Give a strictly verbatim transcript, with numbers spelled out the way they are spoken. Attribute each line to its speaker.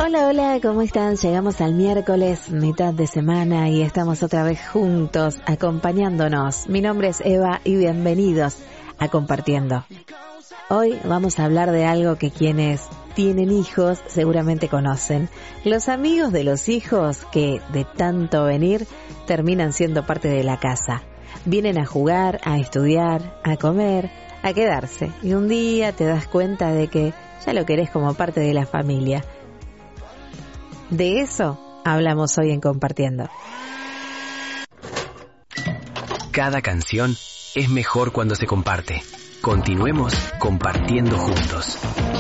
Speaker 1: Hola, hola, ¿cómo están? Llegamos al miércoles, mitad de semana, y estamos otra vez juntos, acompañándonos. Mi nombre es Eva y bienvenidos a Compartiendo. Hoy vamos a hablar de algo que quienes tienen hijos seguramente conocen. Los amigos de los hijos que, de tanto venir, terminan siendo parte de la casa. Vienen a jugar, a estudiar, a comer, a quedarse. Y un día te das cuenta de que ya lo querés como parte de la familia. De eso hablamos hoy en Compartiendo.
Speaker 2: Cada canción es mejor cuando se comparte. Continuemos compartiendo juntos.